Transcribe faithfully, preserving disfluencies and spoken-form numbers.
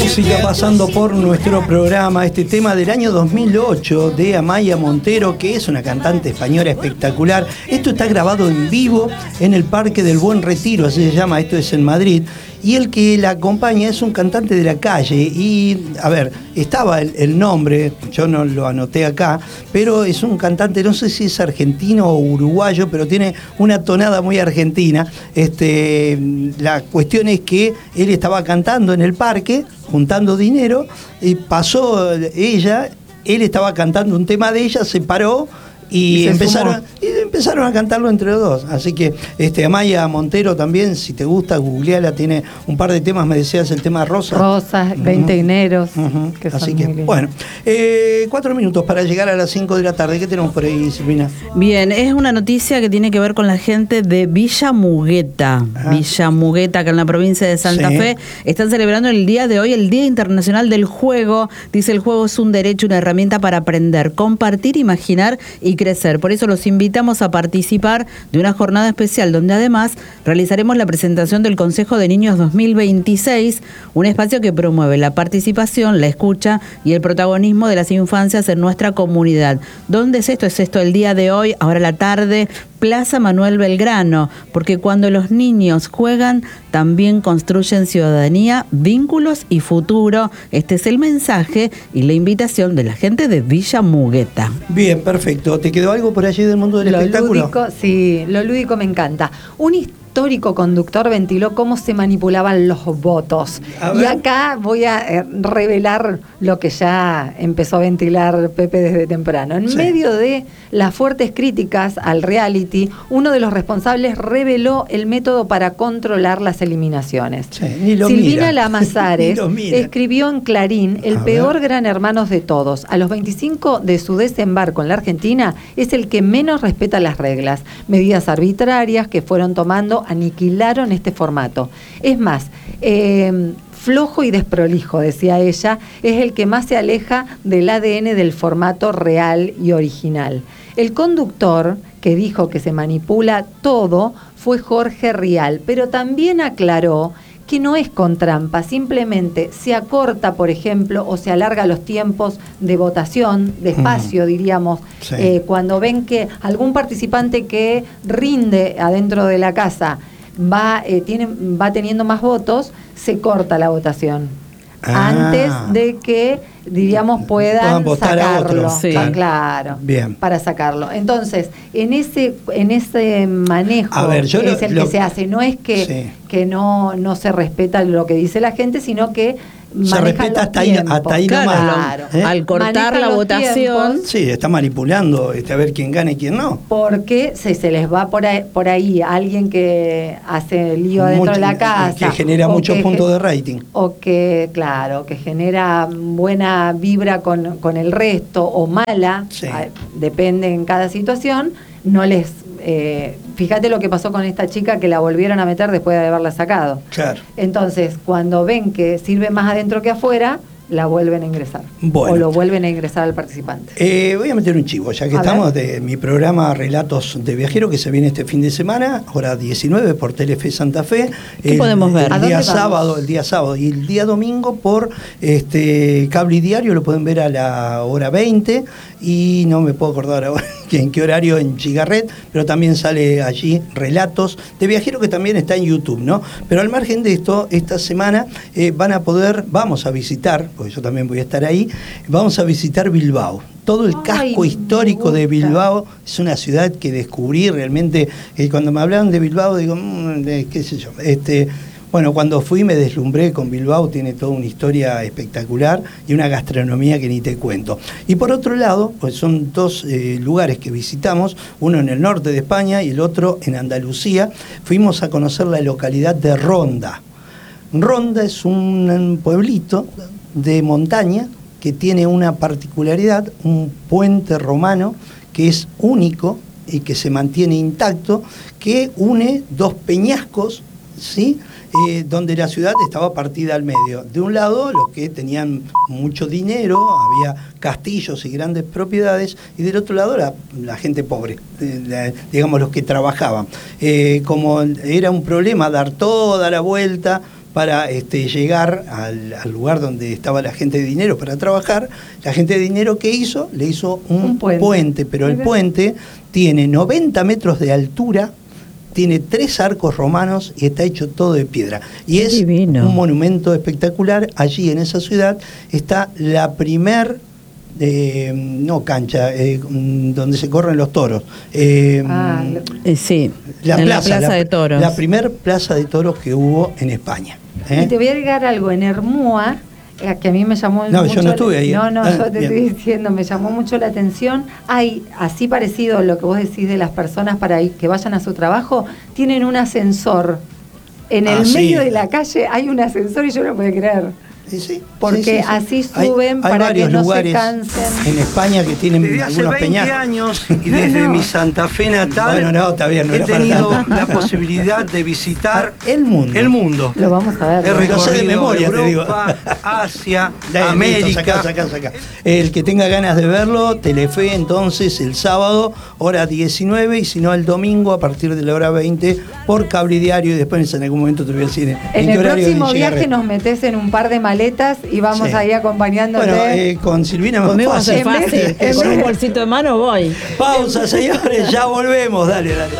música pasando por nuestro programa, este tema del año dos mil ocho de Amaya Montero, que es una cantante española espectacular. Esto está grabado en vivo en el Parque del Buen Retiro, así se llama, esto es en Madrid. Y el que la acompaña es un cantante de la calle. Y, a ver, estaba el, el nombre, yo no lo anoté acá, pero es un cantante, no sé si es argentino o uruguayo, pero tiene una tonada muy argentina. Este, la cuestión es que él estaba cantando en el parque, juntando dinero, y pasó ella, él estaba cantando un tema de ella, se paró, Y, y empezaron, y empezaron a cantarlo entre los dos. Así que este, Amaya Montero también, si te gusta, googleala, tiene un par de temas, me decías el tema Rosa. Rosas, uh-huh. veinte dineros. Uh-huh. Que Así que, bueno, eh, cuatro minutos para llegar a las cinco de la tarde. ¿Qué tenemos por ahí, Silvina? Bien, es una noticia que tiene que ver con la gente de Villa Mugueta. Ajá. Villa Mugueta, que en la provincia de Santa sí. Fe, están celebrando el día de hoy, el Día Internacional del Juego. Dice, el juego es un derecho, una herramienta para aprender, compartir, imaginar y crecer. Por eso los invitamos a participar de una jornada especial donde además realizaremos la presentación del Consejo de Niños dos mil veintiséis, un espacio que promueve la participación, la escucha y el protagonismo de las infancias en nuestra comunidad. ¿Dónde es esto? Es esto el día de hoy, ahora a la tarde, Plaza Manuel Belgrano, porque cuando los niños juegan, también construyen ciudadanía, vínculos y futuro. Este es el mensaje y la invitación de la gente de Villa Mugueta. Bien, perfecto. ¿Te quedó algo por allí del mundo del lo espectáculo? Lúdico, sí, lo lúdico me encanta. Un histórico conductor ventiló cómo se manipulaban los votos. Y acá voy a eh, revelar lo que ya empezó a ventilar Pepe desde temprano. En sí. medio de las fuertes críticas al reality, uno de los responsables reveló el método para controlar las eliminaciones. Sí, ni lo Silvina mira. Lamazares escribió en Clarín, el a peor ver. gran hermano de todos. A los veinticinco de su desembarco en la Argentina, es el que menos respeta las reglas. Medidas arbitrarias que fueron tomando aniquilaron este formato. Es más, eh, flojo y desprolijo, decía ella, es el que más se aleja del A D N del formato real y original. El conductor que dijo que se manipula todo fue Jorge Rial, pero también aclaró que no es con trampa, simplemente se acorta, por ejemplo, o se alarga los tiempos de votación, despacio, mm. diríamos, sí. eh, cuando ven que algún participante que rinde adentro de la casa va, eh, tiene, va teniendo más votos, se corta la votación. Ah. Antes de que, diríamos, puedan sacarlo. Sí. Ah, claro. Bien. Para sacarlo. Entonces, en ese, en ese manejo A ver, yo es lo, el lo, que se hace. No es que, sí. que no, no se respeta lo que dice la gente, sino que se respeta hasta ahí, hasta ahí claro, nomás. Claro. ¿Eh? Al cortar la votación. Tiempos, sí, está manipulando este, a ver quién gana y quién no. Porque se, se les va por ahí, por ahí alguien que hace lío adentro Mucho, de la casa. Que genera muchos puntos de rating. O que, claro, que genera buena vibra con, con el resto o mala, sí. a, depende en cada situación, no les... Eh, fíjate lo que pasó con esta chica que la volvieron a meter después de haberla sacado. Claro. Entonces, cuando ven que sirve más adentro que afuera, la vuelven a ingresar. Bueno. O lo vuelven a ingresar al participante. Eh, voy a meter un chivo, ya que a estamos ver. de mi programa Relatos de Viajero, que se viene este fin de semana, hora diecinueve por Telefe Santa Fe. ¿Qué el, podemos ver? El día sábado, el día sábado y el día domingo por este Cable y Diario, lo pueden ver a la hora veinte, y no me puedo acordar ahora en qué horario en Chigarret, pero también sale allí Relatos de Viajero, que también está en YouTube, ¿no? Pero al margen de esto, esta semana eh, van a poder, vamos a visitar, porque yo también voy a estar ahí, vamos a visitar Bilbao. Todo el casco Ay, histórico de Bilbao es una ciudad que descubrí realmente. Eh, cuando me hablaban de Bilbao, digo, mmm, de, qué sé yo. Este, bueno, cuando fui me deslumbré con Bilbao, tiene toda una historia espectacular y una gastronomía que ni te cuento. Y por otro lado, pues son dos eh, lugares que visitamos, uno en el norte de España y el otro en Andalucía. Fuimos a conocer la localidad de Ronda. Ronda es un pueblito de montaña que tiene una particularidad, un puente romano que es único y que se mantiene intacto, que une dos peñascos, ¿sí? Eh, donde la ciudad estaba partida al medio. De un lado, los que tenían mucho dinero, había castillos y grandes propiedades, y del otro lado, la, la gente pobre, eh, la, digamos los que trabajaban. Eh, como era un problema dar toda la vuelta para este, llegar al, al lugar donde estaba la gente de dinero para trabajar. La gente de dinero, ¿qué hizo? Le hizo un, Un puente. puente, pero el puente tiene noventa metros de altura, tiene tres arcos romanos y está hecho todo de piedra. Y es divino. Un monumento espectacular. Allí en esa ciudad está la primer, eh, no cancha, eh, donde se corren los toros. Eh, Ah, Eh, sí, la en plaza, la Plaza la- de Toros. La primer plaza de toros que hubo en España. ¿eh? Y te voy a agregar algo en Hermúa, eh, que a mí me llamó No, mucho yo no la- estuve ahí. No, no, Ah, yo te bien. estoy diciendo, me llamó mucho la atención. Hay, así parecido a lo que vos decís de las personas para ir- que vayan a su trabajo, tienen un ascensor. En Ah, el sí. medio de la calle hay un ascensor y yo no puedo creer. Sí, sí, Porque sí, sí, sí. así Hay- suben hay para que varios no se lugares cansen. en España que tienen Desde hace algunos veinte peñascos. años y desde No. mi Santa Fe natal Bueno, no, está bien, no he era para tenido tanto. la posibilidad de visitar El mundo. el mundo. Lo vamos a ver. He ¿no? Lo sé de recorrido memoria, te digo. Europa, Asia, Dale, América. listo, sacá, sacá, sacá. El que tenga ganas de verlo, Telefe entonces el sábado, hora diecinueve, y si no el domingo a partir de la hora veinte por Cable Diario, y después en algún momento te voy a decir en En qué el horario próximo llega viaje Red. nos metés en un par de maletas y vamos Sí. ahí acompañándote. Bueno, eh, con Silvina más Conmigo va a ser En vez- fácil. en Con vez- un bolsito de mano voy. Pausa, señores, ya volvemos, dale, dale.